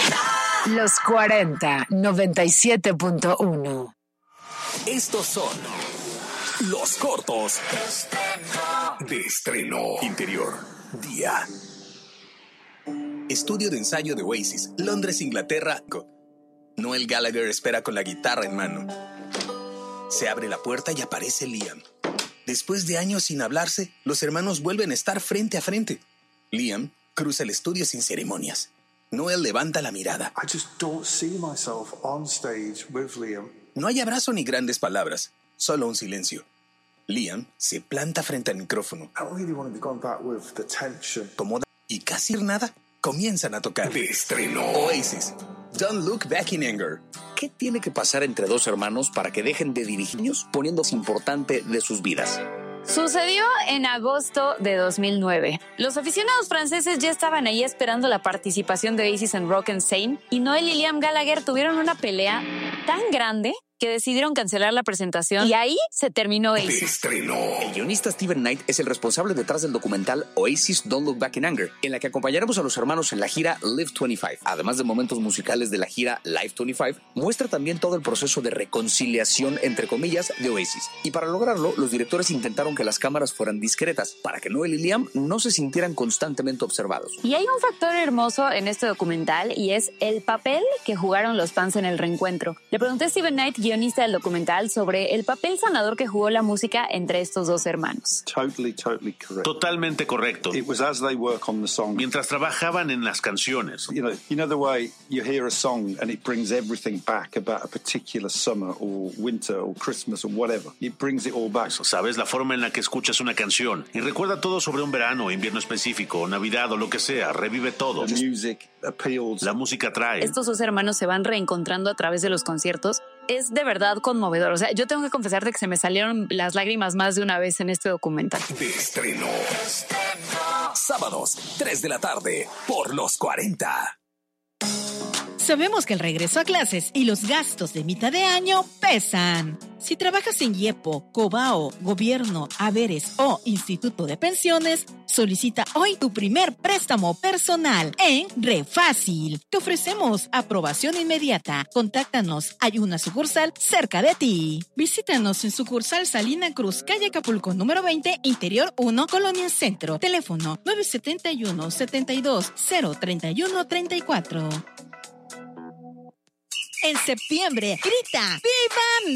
Los 40, 97.1. Estos son los cortos de estreno. Interior, día. Estudio de ensayo de Oasis, Londres, Inglaterra. Noel Gallagher espera con la guitarra en mano. Se abre la puerta y aparece Liam. Después de años sin hablarse, los hermanos vuelven a estar frente a frente. Liam cruza el estudio sin ceremonias. Noel levanta la mirada. I just don't see myself on stage with Liam. No hay abrazo ni grandes palabras, solo un silencio. Liam se planta frente al micrófono. I really wanted to go back with the tension. Y casi nada, comienzan a tocar. De estreno. Oasis, Don't Look Back in Anger. ¿Qué tiene que pasar entre dos hermanos para que dejen de dirigirnos poniéndose importante de sus vidas? Sucedió en agosto de 2009. Los aficionados franceses ya estaban ahí esperando la participación de Oasis en Rock 'n' Sane y Noel y Liam Gallagher tuvieron una pelea tan grande que decidieron cancelar la presentación y ahí se terminó Oasis. Estreno. El guionista Steven Knight es el responsable detrás del documental Oasis Don't Look Back in Anger, en la que acompañaremos a los hermanos en la gira Live 25. Además de momentos musicales de la gira Live 25, muestra también todo el proceso de reconciliación, entre comillas, de Oasis. Y para lograrlo, los directores intentaron que las cámaras fueran discretas, para que Noel y Liam no se sintieran constantemente observados. Y hay un factor hermoso en este documental y es el papel que jugaron los fans en el reencuentro. Le pregunté a Steven Knight, guionista del documental, sobre el papel sanador que jugó la música entre estos dos hermanos. Totally correct. Totalmente correcto. It was as they work on the song. Mientras trabajaban en las canciones. You know the way you hear a song and it brings everything back about a particular summer or winter or Christmas or whatever. It brings it all back. ¿Sabes? La forma en la que escuchas una canción y recuerda todo sobre un verano, invierno específico, Navidad o lo que sea. Revive todo. The music appeals. La música trae. Estos dos hermanos se van reencontrando a través de los conciertos. Es de verdad conmovedor. O sea, yo tengo que confesarte que se me salieron las lágrimas más de una vez en este documental. De estreno. Sábados, 3 de la tarde, por los 40. Sabemos que el regreso a clases y los gastos de mitad de año pesan. Si trabajas en IEPO, Cobao, Gobierno, Haberes o Instituto de Pensiones, solicita hoy tu primer préstamo personal en Refácil. Te ofrecemos aprobación inmediata. Contáctanos, hay una sucursal cerca de ti. Visítanos en sucursal Salina Cruz, calle Acapulco, número 20, Interior 1, Colonia Centro. Teléfono 971-72-031-34. En septiembre, grita ¡Viva